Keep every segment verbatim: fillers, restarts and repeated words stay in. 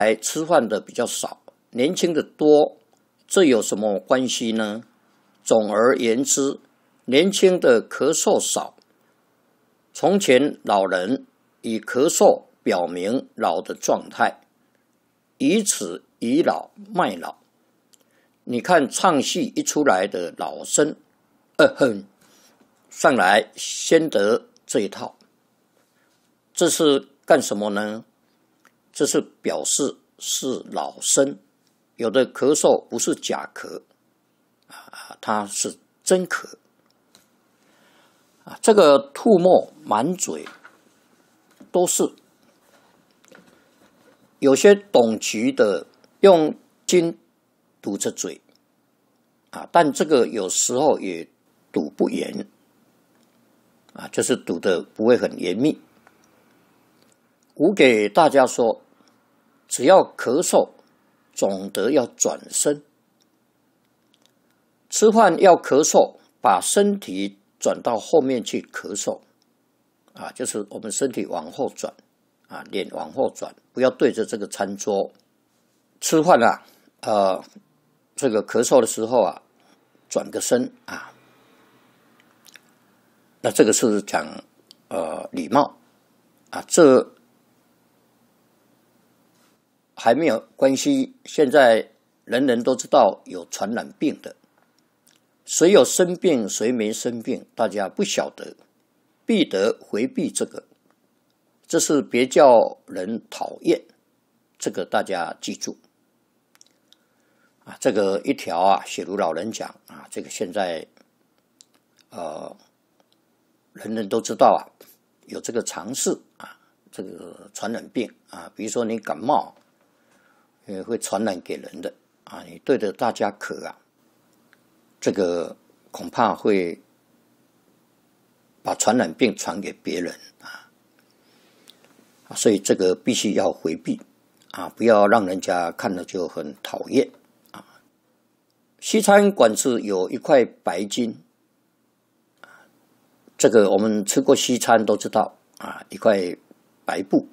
来吃饭的比较少，年轻的多，这有什么关系呢？总而言之，年轻的咳嗽少。从前老人以咳嗽表明老的状态，以此倚老卖老。你看唱戏一出来的老生，呃哼，上来先得这一套，这是干什么呢？这是表示是老生，有的咳嗽不是假咳啊，它是真咳啊。这个吐沫满嘴都是，有些懂局的用筋堵着嘴啊，但这个有时候也堵不严啊，就是堵得不会很严密。我给大家说，只要咳嗽，总得要转身。吃饭要咳嗽，把身体转到后面去咳嗽啊，就是我们身体往后转啊，脸往后转，不要对着这个餐桌。吃饭啊，呃，这个咳嗽的时候啊，转个身啊，那这个是讲呃礼貌啊，这还没有关系。现在人人都知道有传染病的，谁有生病谁没生病，大家不晓得，必得回避这个，这是别叫人讨厌，这个大家记住啊。这个一条啊，写如老人讲啊，这个现在呃人人都知道啊，有这个常识啊，这个传染病啊，比如说你感冒也会传染给人的啊，你对着大家咳啊，这个恐怕会把传染病传给别人啊，所以这个必须要回避啊，不要让人家看了就很讨厌啊。西餐馆子有一块白巾，这个我们吃过西餐都知道啊，一块白布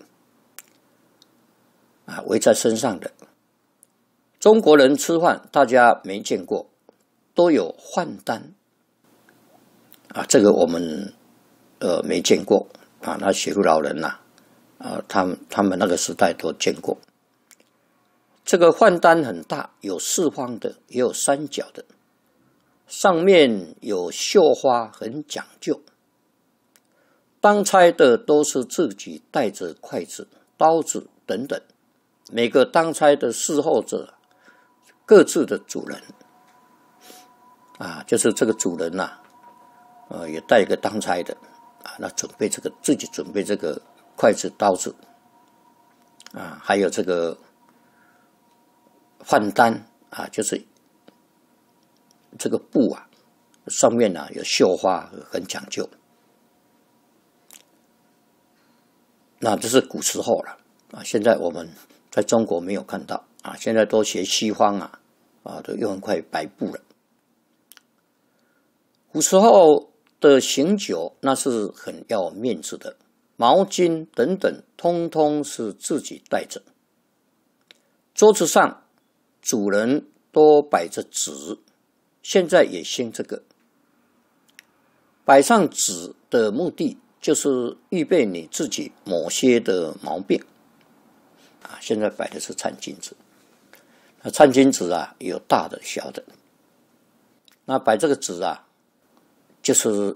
啊围在身上的。中国人吃饭大家没见过，都有换单啊，这个我们呃没见过啊。那写入老人呐、啊，啊，他们他们那个时代都见过。这个换单很大，有四方的，也有三角的，上面有绣花，很讲究。当差的都是自己带着筷子、刀子等等，每个当差的侍候者各自的主人啊，就是这个主人呐、啊，呃，也带一个当差的啊，那准备这个自己准备这个筷子、刀子啊，还有这个换单啊，就是这个布啊，上面啊有绣花，很讲究。那这是古时候了啊，现在我们在中国没有看到啊，现在都学西方啊，啊，都用一块白布了。古时候的醒酒那是很要面子的，毛巾等等通通是自己带着。桌子上主人都摆着纸，现在也兴这个。摆上纸的目的就是预备你自己某些的毛病啊。现在摆的是餐巾纸，那餐巾纸啊有大的小的，那摆这个纸啊，就是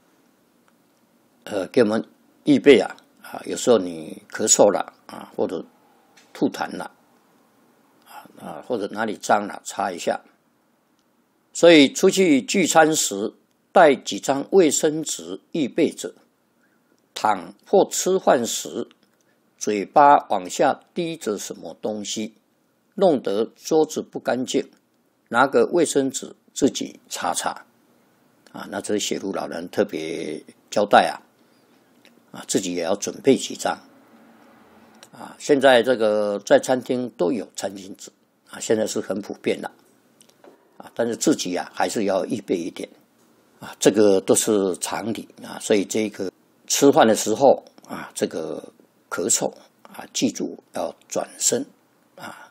呃给我们预备啊啊，有时候你咳嗽了啊，或者吐痰了啊啊，或者哪里脏了擦一下。所以出去聚餐时带几张卫生纸预备着，躺或吃饭时嘴巴往下滴着什么东西，弄得桌子不干净，拿个卫生纸自己擦擦啊。那这是写入老人特别交代啊啊，自己也要准备几张啊。现在这个在餐厅都有餐巾纸啊，现在是很普遍了啊，但是自己啊还是要预备一点啊，这个都是常理啊。所以这个吃饭的时候啊，这个咳嗽啊，记住要转身啊。